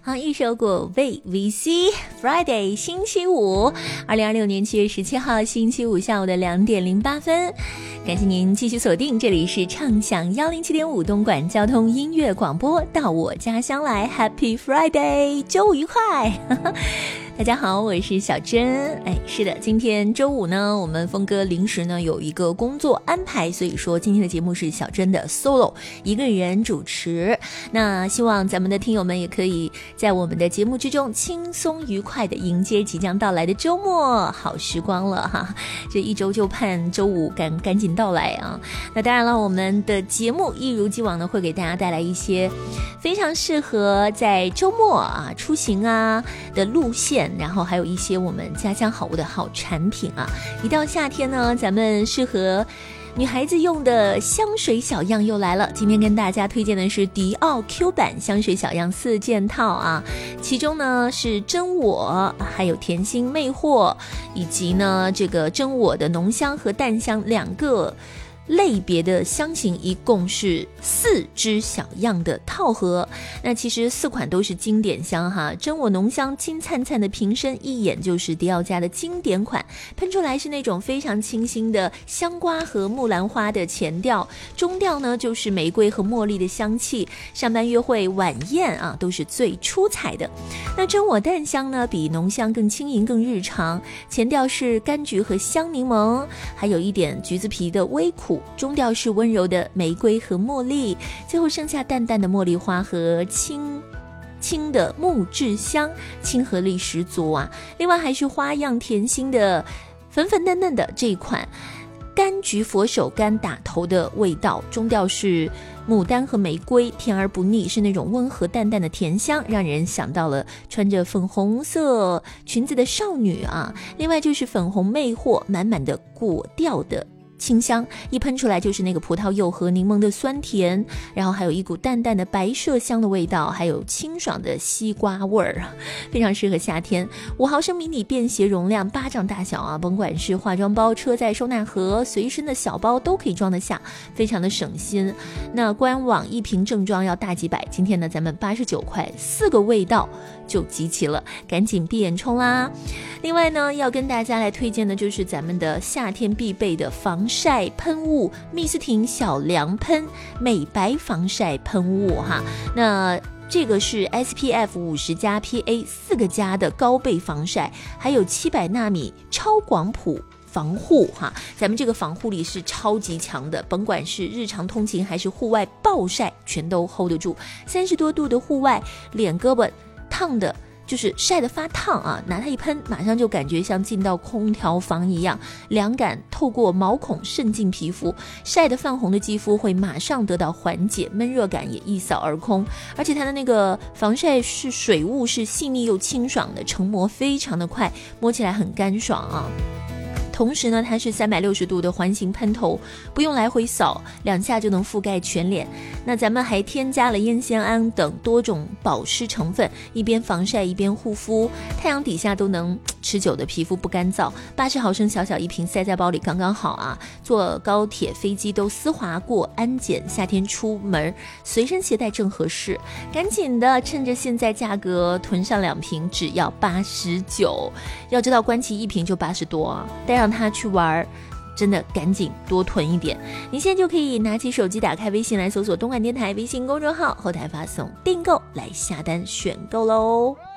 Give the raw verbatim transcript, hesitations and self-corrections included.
好，一首果味 V C Friday 星期五，二零二六年七月十七号星期五下午的两点零八分。感谢您继续锁定，这里是畅享幺零七点五东莞交通音乐广播，到我家乡来 Happy Friday， 周五愉快。大家好，我是小珍。哎，是的，今天周五呢，我们峰哥临时呢有一个工作安排，所以说今天的节目是小珍的 solo 一个人主持。那希望咱们的听友们也可以在我们的节目之中轻松愉快的迎接即将到来的周末好时光了哈。这一周就盼周五赶赶紧到来啊。那当然了，我们的节目一如既往的会给大家带来一些非常适合在周末啊出行啊的路线，然后还有一些我们家乡好物的好产品啊。一到夏天呢，咱们适合女孩子用的香水小样又来了。今天跟大家推荐的是迪奥 Q 版香水小样四件套啊，其中呢是真我，还有甜心魅惑，以及呢这个真我的浓香和淡香两个类别的香型，一共是四支小样的套盒。那其实四款都是经典香哈，真我浓香金灿灿的瓶身，一眼就是迪奥家的经典款，喷出来是那种非常清新的香瓜和木兰花的前调，中调呢就是玫瑰和茉莉的香气，上班约会晚宴啊都是最出彩的。那真我淡香呢比浓香更轻盈更日常，前调是柑橘和香柠檬，还有一点橘子皮的微苦，中调是温柔的玫瑰和茉莉，最后剩下淡淡的茉莉花和轻轻的木质香，亲和力十足啊。另外还是花样甜心的粉粉嫩嫩的这一款柑橘佛手柑打头的味道，中调是牡丹和玫瑰，甜而不腻，是那种温和淡淡的甜香，让人想到了穿着粉红色裙子的少女啊。另外就是粉红魅惑，满满的果调的清香，一喷出来就是那个葡萄柚和柠檬的酸甜，然后还有一股淡淡的白麝香的味道，还有清爽的西瓜味儿，非常适合夏天。五毫升迷你便携容量，巴掌大小啊，甭管是化妆包、车载收纳盒、随身的小包都可以装得下，非常的省心。那官网一瓶正装要大几百，今天呢咱们八十九块，四个味道就集齐了，赶紧闭眼冲啦。另外呢，要跟大家来推荐的就是咱们的夏天必备的防晒喷雾蜜斯汀小凉喷美白防晒喷雾哈。那这个是 S P F 五十加 P A 四个加的高倍防晒，还有七百纳米超广谱防护哈，咱们这个防护力是超级强的，甭管是日常通勤还是户外暴晒，全都 hold 得住。三十多度的户外，脸胳膊烫的就是晒得发烫啊，拿它一喷，马上就感觉像进到空调房一样，凉感透过毛孔渗进皮肤，晒得泛红的肌肤会马上得到缓解，闷热感也一扫而空。而且它的那个防晒是水雾，是细腻又清爽的，成膜非常的快，摸起来很干爽啊。同时呢，它是三百六十度的环形喷头，不用来回扫，两下就能覆盖全脸。那咱们还添加了烟酰胺等多种保湿成分，一边防晒一边护肤，太阳底下都能持久的皮肤不干燥。八十毫升小小一瓶，塞在包里刚刚好啊，坐高铁飞机都丝滑过安检，夏天出门随身携带正合适。赶紧的，趁着现在价格囤上两瓶，只要八十九。要知道关其一瓶就八十多啊，带让他去玩，真的赶紧多囤一点。你现在就可以拿起手机，打开微信来搜索东莞电台微信公众号，后台发送订购来下单选购喽。